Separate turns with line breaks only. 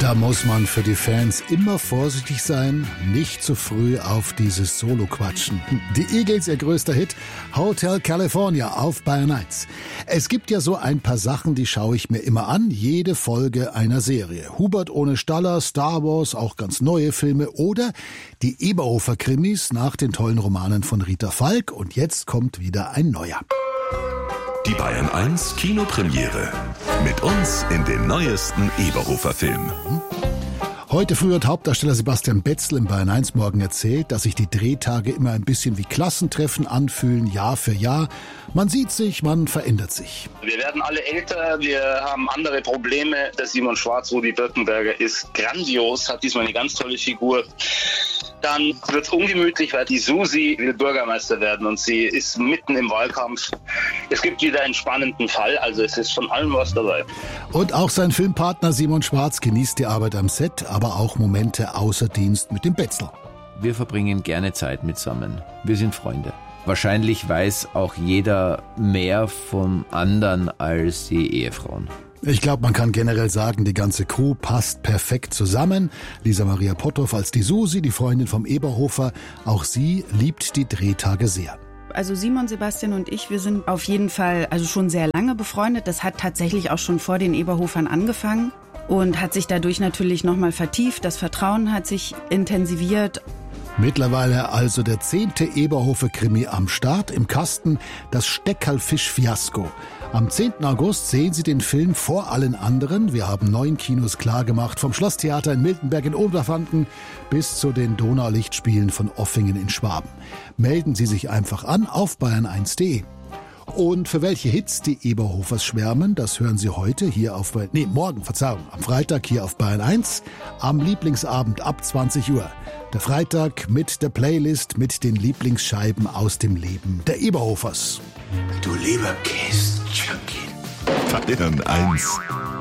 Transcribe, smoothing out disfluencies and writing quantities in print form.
Da muss man für die Fans immer vorsichtig sein, nicht zu früh auf dieses Solo quatschen. Die Eagles, ihr größter Hit, Hotel California auf Bayern 1. Es gibt ja so ein paar Sachen, die schaue ich mir immer an, jede Folge einer Serie. Hubert ohne Staller, Star Wars, auch ganz neue Filme oder die Eberhofer-Krimis nach den tollen Romanen von Rita Falk. Und jetzt kommt wieder ein neuer.
Die Bayern 1 Kinopremiere. Mit uns in den neuesten Eberhofer-Film.
Heute früh hat Hauptdarsteller Sebastian Betzel im Bayern 1 Morgen erzählt, dass sich die Drehtage immer ein bisschen wie Klassentreffen anfühlen, Jahr für Jahr. Man sieht sich, man verändert sich.
Wir werden alle älter, wir haben andere Probleme. Der Simon Schwarz, Rudi Birkenberger, ist grandios, hat diesmal eine ganz tolle Figur. Dann wird es ungemütlich, weil die Susi will Bürgermeister werden und sie ist mitten im Wahlkampf. Es gibt wieder einen spannenden Fall, also es ist von allem was dabei.
Und auch sein Filmpartner Simon Schwarz genießt die Arbeit am Set, aber auch Momente außer Dienst mit dem Betzel.
Wir verbringen gerne Zeit mitsammen. Wir sind Freunde. Wahrscheinlich weiß auch jeder mehr vom anderen als die Ehefrauen.
Ich glaube, man kann generell sagen, die ganze Crew passt perfekt zusammen. Lisa Maria Potthoff als die Susi, die Freundin vom Eberhofer. Auch sie liebt die Drehtage sehr.
Also Simon, Sebastian und ich, wir sind auf jeden Fall schon sehr lange befreundet. Das hat tatsächlich auch schon vor den Eberhofern angefangen und hat sich dadurch natürlich nochmal vertieft. Das Vertrauen hat sich intensiviert.
Mittlerweile also der 10. Eberhofer-Krimi am Start, im Kasten, das Steckerlfisch-Fiasko. Am 10. August sehen Sie den Film vor allen anderen. Wir haben 9 Kinos klargemacht, vom Schlosstheater in Miltenberg in Oberfranken bis zu den Donaulichtspielen von Offingen in Schwaben. Melden Sie sich einfach an auf bayern1.de. Und für welche Hits die Eberhofers schwärmen, das hören Sie heute hier auf am Freitag hier auf Bayern 1, am Lieblingsabend ab 20 Uhr. Der Freitag mit der Playlist mit den Lieblingsscheiben aus dem Leben der Eberhofers.
Du lieber Käse-Junkie.
Bayern 1